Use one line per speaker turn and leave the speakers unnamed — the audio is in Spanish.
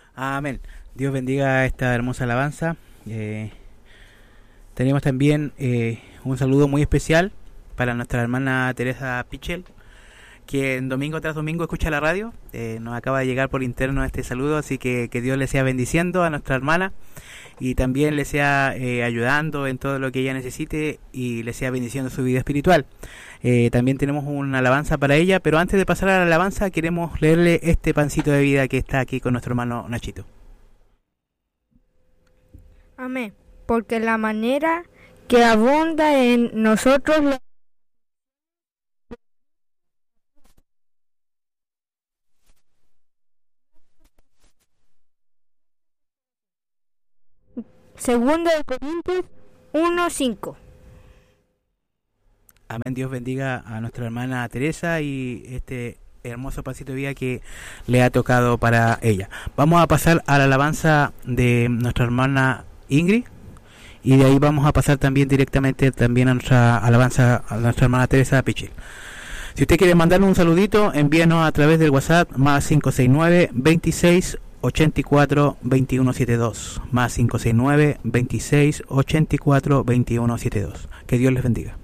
Amén. Dios bendiga esta hermosa alabanza. Tenemos también un saludo muy especial para nuestra hermana Teresa Pichel, que en domingo tras domingo escucha la radio. Nos acaba de llegar por interno este saludo, así que Dios le sea bendiciendo a nuestra hermana y también le sea ayudando en todo lo que ella necesite y le sea bendiciendo su vida espiritual. También tenemos una alabanza para ella, pero antes de pasar a la alabanza queremos leerle este pancito de vida que está aquí con nuestro hermano Nachito.
Amén. Porque la manera que abunda en nosotros la Segunda de Corintios 1:5.
Amén. Dios bendiga a nuestra hermana Teresa y este hermoso pasito de vida que le ha tocado para ella. Vamos a pasar a la alabanza de nuestra hermana Ingrid y de ahí vamos a pasar también directamente también a nuestra alabanza a nuestra hermana Teresa Pichel. Si usted quiere mandarle un saludito, envíanos a través del WhatsApp más 569 26 84 2172 más 569 26 84 2172. Que Dios les bendiga.